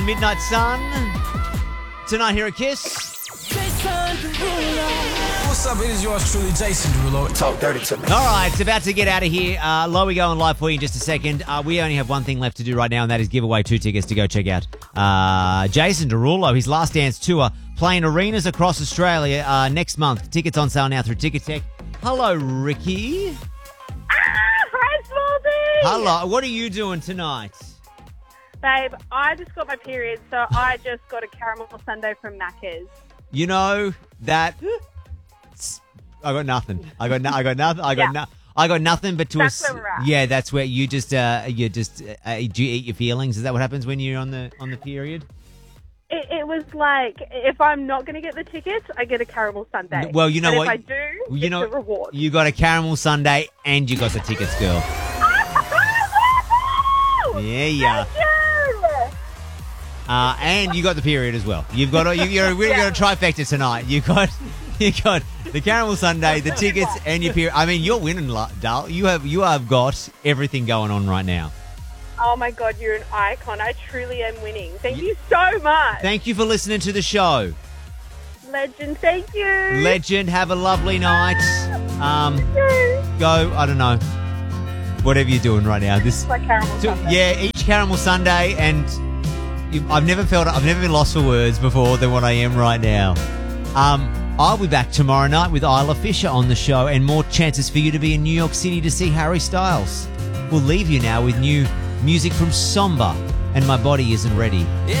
Midnight Sun. Tonight here at Kiss. What's up? It is yours truly, Jason Derulo. Talk dirty to me. All right, it's about to get out of here. Low we go on live for you in just a second. We only have one thing left to do right now, and that is give away 2 tickets to go check out Jason Derulo, his Last Dance tour, playing arenas across Australia next month. Tickets on sale now through Ticketek. Hello, Ricky. Hi, Smallsy! Hello. What are you doing tonight? Babe, I just got my period, so I just got a caramel sundae from Macca's. You know that I got nothing. I got nothing but to That's where we're at. Yeah, that's where you just do you eat your feelings? Is that what happens when you're on the period? It was like, if I'm not going to get the tickets, I get a caramel sundae. Well, you know and what? If I do, it's a reward. You got a caramel sundae and you got the tickets, girl. Yeah. And you got the period as well. You've got you're really got a trifecta tonight. You got the caramel sundae, the tickets, and your period. I mean, you're winning, Dal. You have got everything going on right now. Oh my God, you're an icon. I truly am winning. Thank you so much. Thank you for listening to the show. Legend, thank you. Legend, have a lovely night. Go, I don't know, whatever you're doing right now. It's like caramel sundae. Yeah, each caramel sundae, and I've never been lost for words before than what I am right now. I'll be back tomorrow night with Isla Fisher on the show and more chances for you to be in New York City to see Harry Styles. We'll leave you now with new music from Somber and My Body Isn't Ready.